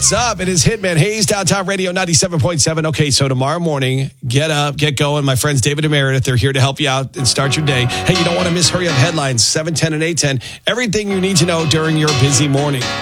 What's up? It is Hitman Hayes, Downtown Radio 97.7. Okay, so tomorrow morning, get up, get going. My friends David and Meredith, they're here to help you out and start your day. Hey, you don't want to miss Hurry Up Headlines, 7:10 and 8:10. Everything you need to know during your busy morning.